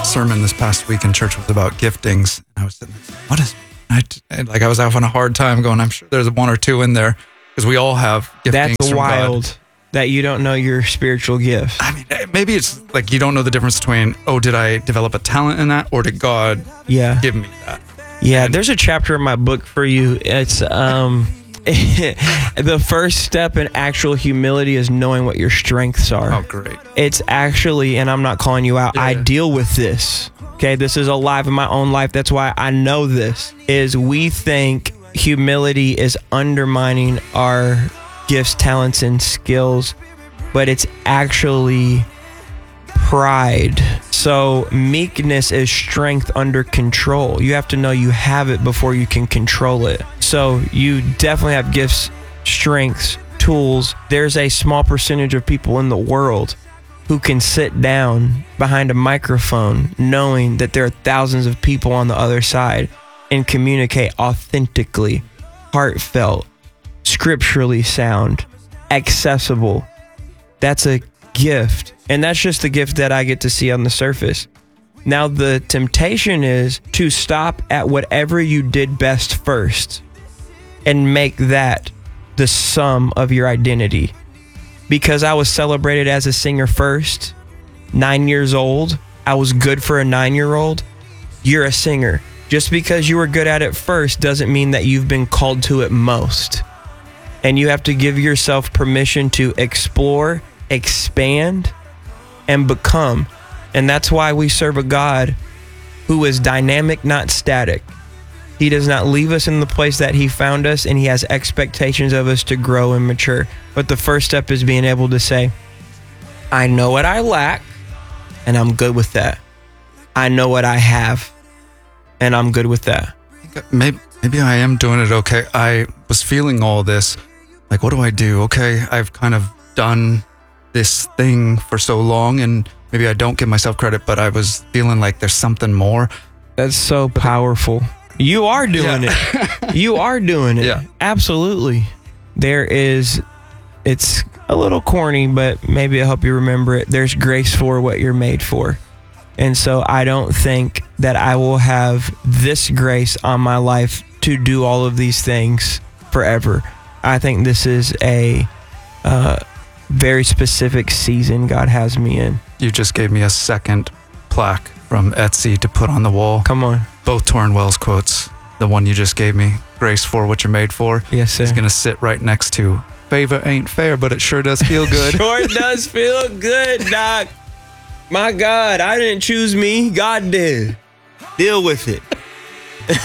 sermon this past week in church was about giftings. And I was sitting there, what is, I was having a hard time going, I'm sure there's one or two in there because we all have giftings. That's from wild God. that you don't know your spiritual gift. I mean, maybe it's like you don't know the difference between, did I develop a talent in that or did God give me that? Yeah, there's a chapter in my book for you. It's the first step in actual humility is knowing what your strengths are. Oh, great. It's actually, and I'm not calling you out, I deal with this. Okay, this is alive in my own life. That's why I know this, is we think humility is undermining our gifts, talents, and skills, but it's actually pride. So meekness is strength under control. You have to know you have it before you can control it. So you definitely have gifts, strengths, tools. There's a small percentage of people in the world who can sit down behind a microphone knowing that there are thousands of people on the other side and communicate authentically, heartfelt, scripturally sound, accessible. That's a gift. And that's just the gift that I get to see on the surface. Now, the temptation is to stop at whatever you did best first and make that the sum of your identity. Because I was celebrated as a singer first, 9 years old, I was good for a 9-year-old. You're a singer. Just because you were good at it first doesn't mean that you've been called to it most. And you have to give yourself permission to explore, expand, and become. And that's why we serve a God who is dynamic, not static. He does not leave us in the place that he found us, and he has expectations of us to grow and mature. But the first step is being able to say, I know what I lack, and I'm good with that. I know what I have, and I'm good with that. Maybe I am doing it okay. I was feeling all this, like, what do I do? Okay, I've kind of done this thing for so long, and maybe I don't give myself credit, but I was feeling like there's something more. That's so powerful. You are doing it. You are doing it. Yeah. Absolutely. It's a little corny, but maybe I hope you remember it. There's grace for what you're made for. And so I don't think that I will have this grace on my life to do all of these things forever. I think this is a very specific season God has me in. You just gave me a second plaque from Etsy to put on the wall. Come on. Both Torrin Wells quotes. The one you just gave me, grace for what you're made for. Yes, sir. Is going to sit right next to favor ain't fair, but it sure does feel good. Sure does feel good, Doc. My God, I didn't choose me. God did. Deal with it.